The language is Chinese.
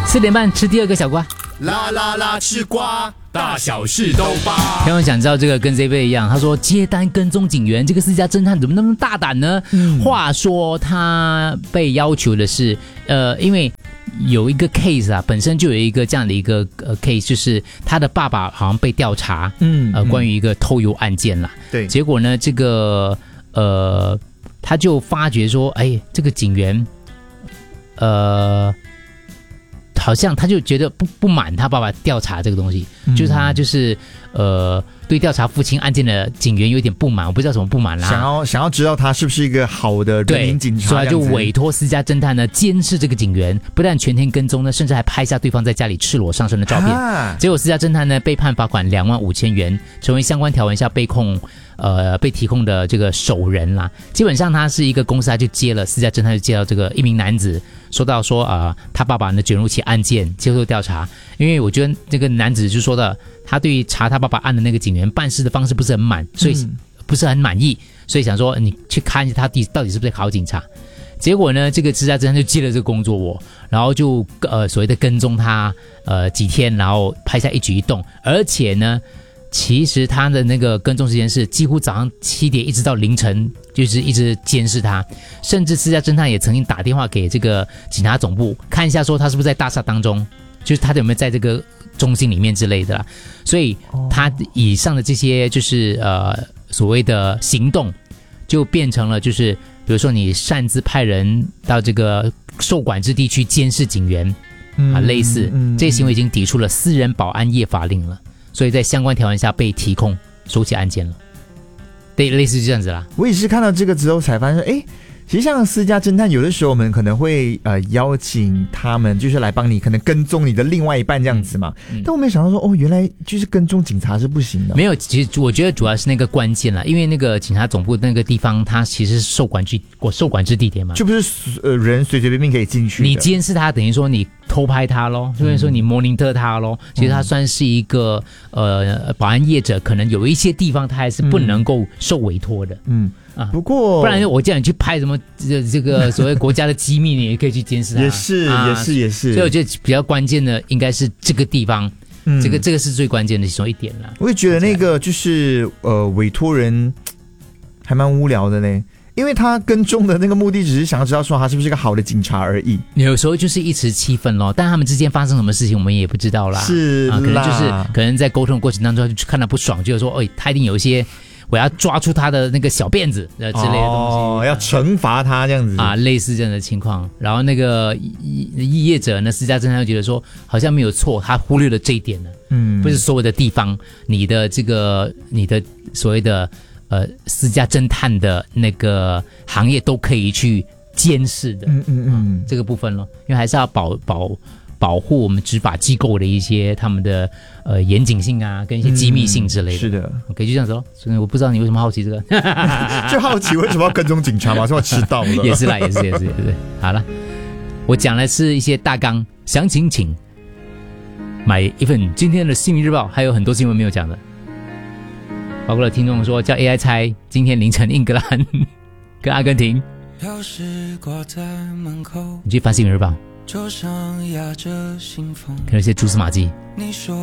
4点半吃第二个小瓜。 啦啦啦，吃瓜，大小事都扒。 朋友想知道这个跟这位一样，他说接单跟踪警员，这个私家侦探怎么那么大胆呢？话说他被要求的是，因为有一个 case 啊，本身就有一个这样的一个case， 就是他的爸爸好像被调查，关于一个偷油案件啦。 对， 结果呢，这个他就发觉说，哎，这个警员，好像他就觉得不满他爸爸调查这个东西，就是他就是对调查父亲案件的警员有点不满，我不知道什么不满啦。 想要知道他是不是一个好的人民警察， 所以他就委托私家侦探呢监视这个警员，不但全天跟踪呢，甚至还拍下对方在家里赤裸上身的照片。结果私家侦探呢被判罚款25000元，成为相关条文下被提控的这个首人啦。基本上他是一个公司，他就私家侦探就接到这个一名男子说到说他爸爸呢卷入其案件接受调查，因为我觉得这个男子就说的他对于查他爸爸案的那个警员办事的方式不是很满，所以不是很满意，所以想说你去看一下他到底是不是好警察。结果呢，这个私家侦探就接了这个工作然后就所谓的跟踪他几天，然后拍下一举一动，而且呢，其实他的那个跟踪时间是几乎早上7点一直到凌晨，就是一直监视他，甚至私家侦探也曾经打电话给这个警察总部看一下，说他是不是在大厦当中，就是他有没有在这个中心里面之类的啦。所以他以上的这些就是所谓的行动，就变成了就是比如说你擅自派人到这个受管制地区监视警员类似这些行为已经抵触了私人保安业法令了，所以在相关条文下被提控收起案件了。对，类似这样子啦。 我也是看到这个之后才发现，其实像私家侦探，有的时候我们可能会邀请他们，就是来帮你可能跟踪你的另外一半这样子嘛。但我没想到说，原来就是跟踪警察是不行的。 没有，其实我觉得主要是那个关键啦，因为那个警察总部那个地方，它其实是受管制地点嘛， 就不是人随随便便可以进去的。 你监视他，等于说你偷拍他咯，所以说你monitor他咯。其实他算是一个保安业者，可能有一些地方他还是不能够受委托的。 不过不然我叫你去拍什么这个所谓国家的机密，你也可以去监视他。 也是。 所以我觉得比较关键的应该是这个地方，这个是最关键的其中一点啦。 我也觉得那个就是委托人还蛮无聊的呢。因为他跟踪的那个目的只是想要知道说他是不是个好的警察而已， 有时候就是一时气愤咯，但他们之间发生什么事情我们也不知道啦。 是啦， 可能在沟通的过程当中就看他不爽，就是说他一定有一些我要抓出他的那个小辫子之类的东西， 要惩罚他这样子类似这样的情况。然后那个业者呢，私家侦探就觉得说好像没有错，他忽略了这一点呢。不是所有的地方你的所谓的私家侦探的那个行业都可以去监视的，这个部分咯，因为还是要保护我们执法机构的一些他们的严谨性啊，跟一些机密性之类的。 是的 ，OK， 就这样子咯。所以我不知道你为什么好奇这个， 就好奇为什么要跟踪警察嘛，是我迟到了。 也是啦，也是。好了，我讲的是一些大纲，详情请买一份今天的《新民日报》，还有很多新闻没有讲的。包括了听众说叫 AI 猜今天凌晨英格兰跟阿根廷，你去翻新闻日报，可能一些蛛丝马迹。